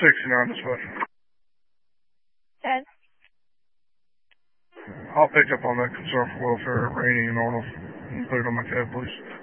69 dispatch. 10. I'll pick up on that concern for welfare, Rainey and Arnold. And put it on my tab, please.